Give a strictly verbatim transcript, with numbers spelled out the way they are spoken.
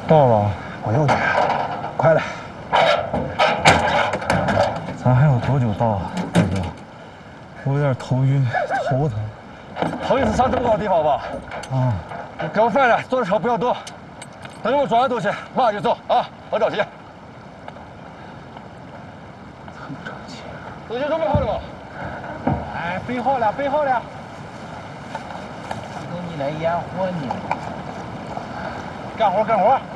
到了， 不用点，快来！ 咱还有多久到啊，大哥？我有点头晕，头疼。 头一次上这么高的地方吧？ 啊， 你给我快点，坐的车不要动。等我装完东西，马上就走啊！别着急。这么着急？东西准备好了吗？ 哎，备好了，备好了。等你来验货呢。干活，干活。